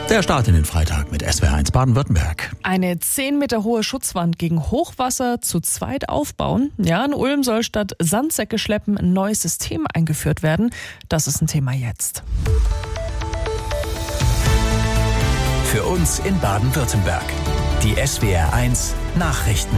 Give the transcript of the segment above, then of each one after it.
Der Start in den Freitag mit SWR1 Baden-Württemberg. Eine 10 Meter hohe Schutzwand gegen Hochwasser zu zweit aufbauen. Ja, in Ulm soll statt Sandsäcke schleppen ein neues System eingeführt werden. Das ist ein Thema jetzt. Für uns in Baden-Württemberg. Die SWR1 Nachrichten.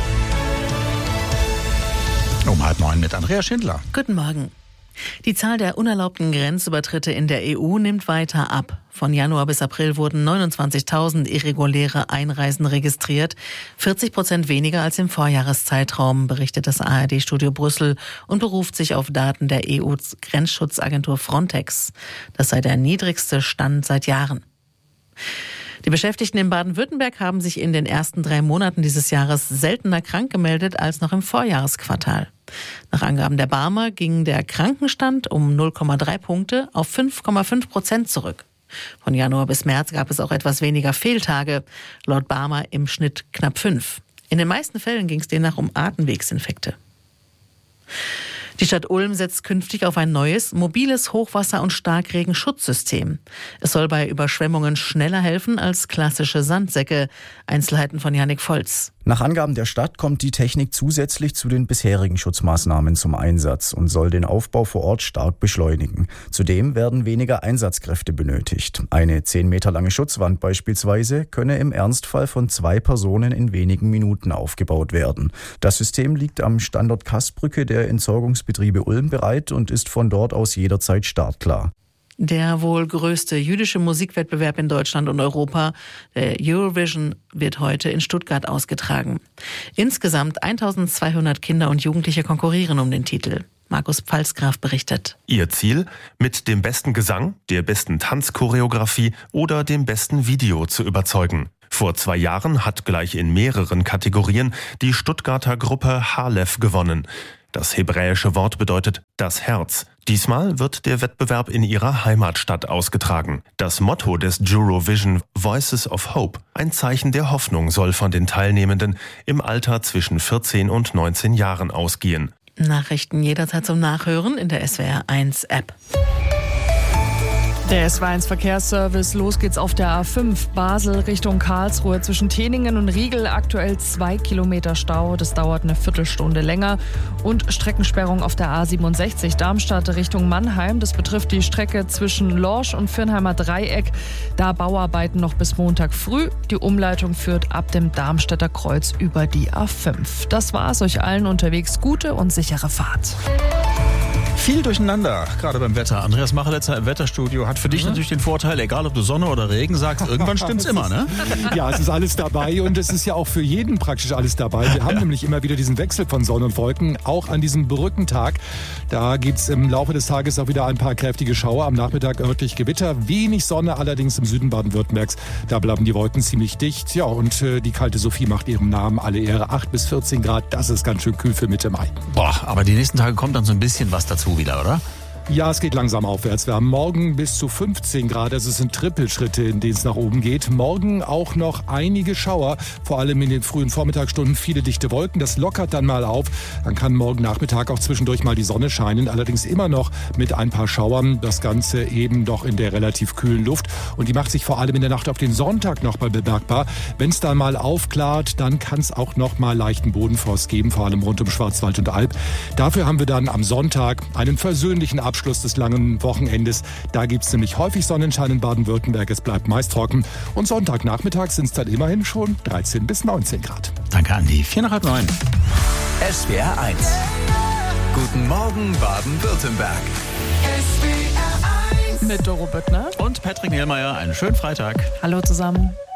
Um 8:30 mit Andrea Schindler. Guten Morgen. Die Zahl der unerlaubten Grenzübertritte in der EU nimmt weiter ab. Von Januar bis April wurden 29.000 irreguläre Einreisen registriert, 40% weniger als im Vorjahreszeitraum, berichtet das ARD-Studio Brüssel und beruft sich auf Daten der EU-Grenzschutzagentur Frontex. Das sei der niedrigste Stand seit Jahren. Die Beschäftigten in Baden-Württemberg haben sich in den ersten 3 Monaten dieses Jahres seltener krank gemeldet als noch im Vorjahresquartal. Nach Angaben der Barmer ging der Krankenstand um 0,3 Punkte auf 5,5% zurück. Von Januar bis März gab es auch etwas weniger Fehltage, laut Barmer im Schnitt knapp 5. In den meisten Fällen ging es demnach um Atemwegsinfekte. Die Stadt Ulm setzt künftig auf ein neues, mobiles Hochwasser- und Starkregenschutzsystem. Es soll bei Überschwemmungen schneller helfen als klassische Sandsäcke. Einzelheiten von Jannik Volz. Nach Angaben der Stadt kommt die Technik zusätzlich zu den bisherigen Schutzmaßnahmen zum Einsatz und soll den Aufbau vor Ort stark beschleunigen. Zudem werden weniger Einsatzkräfte benötigt. Eine 10 Meter lange Schutzwand beispielsweise könne im Ernstfall von 2 Personen in wenigen Minuten aufgebaut werden. Das System liegt am Standort Kassbrücke der Entsorgungsbetriebe Ulm bereit und ist von dort aus jederzeit startklar. Der wohl größte jüdische Musikwettbewerb in Deutschland und Europa, der Eurovision, wird heute in Stuttgart ausgetragen. Insgesamt 1200 Kinder und Jugendliche konkurrieren um den Titel. Markus Pfalzgraf berichtet. Ihr Ziel? Mit dem besten Gesang, der besten Tanzchoreografie oder dem besten Video zu überzeugen. Vor 2 Jahren hat gleich in mehreren Kategorien die Stuttgarter Gruppe Halef gewonnen. Das hebräische Wort bedeutet das Herz. Diesmal wird der Wettbewerb in ihrer Heimatstadt ausgetragen. Das Motto des Eurovision Voices of Hope, ein Zeichen der Hoffnung, soll von den Teilnehmenden im Alter zwischen 14 und 19 Jahren ausgehen. Nachrichten jederzeit zum Nachhören in der SWR1 App. Der SWR1 Verkehrsservice, los geht's auf der A5 Basel Richtung Karlsruhe zwischen Teningen und Riegel, aktuell 2 Kilometer Stau, das dauert eine Viertelstunde länger, und Streckensperrung auf der A67 Darmstadt Richtung Mannheim, das betrifft die Strecke zwischen Lorsch und Firnheimer Dreieck, da Bauarbeiten noch bis Montag früh, die Umleitung führt ab dem Darmstädter Kreuz über die A5. Das war's, euch allen unterwegs gute und sichere Fahrt. Viel durcheinander, gerade beim Wetter. Andreas Macheletzer im Wetterstudio hat für dich natürlich den Vorteil, egal ob du Sonne oder Regen sagst, irgendwann stimmt's immer, ne? Ja, es ist alles dabei und es ist ja auch für jeden praktisch alles dabei. Wir haben nämlich immer wieder diesen Wechsel von Sonne und Wolken, auch an diesem Brückentag. Da gibt's im Laufe des Tages auch wieder ein paar kräftige Schauer, am Nachmittag örtlich Gewitter, wenig Sonne, allerdings im Süden Baden-Württembergs. Da bleiben die Wolken ziemlich dicht. Ja, und die kalte Sophie macht ihrem Namen alle Ehre. 8 bis 14 Grad, das ist ganz schön kühl für Mitte Mai. Boah, aber die nächsten Tage kommt dann so ein bisschen was dazu wieder, oder? Ja, es geht langsam aufwärts. Wir haben morgen bis zu 15 Grad, also es sind Trippelschritte, in denen es nach oben geht. Morgen auch noch einige Schauer, vor allem in den frühen Vormittagsstunden viele dichte Wolken. Das lockert dann mal auf. Dann kann morgen Nachmittag auch zwischendurch mal die Sonne scheinen, allerdings immer noch mit ein paar Schauern. Das Ganze eben doch in der relativ kühlen Luft. Und die macht sich vor allem in der Nacht auf den Sonntag noch mal bemerkbar. Wenn es dann mal aufklart, dann kann es auch noch mal leichten Bodenfrost geben, vor allem rund um Schwarzwald und Alb. Dafür haben wir dann am Sonntag einen versöhnlichen Abschluss des langen Wochenendes. Da gibt es nämlich häufig Sonnenschein in Baden-Württemberg. Es bleibt meist trocken. Und Sonntagnachmittag sind es dann immerhin schon 13 bis 19 Grad. Danke, Andi. 8:45. SWR1. Guten Morgen Baden-Württemberg. Mit Doro Büttner Und Patrick Niehlmeier, einen schönen Freitag. Hallo zusammen.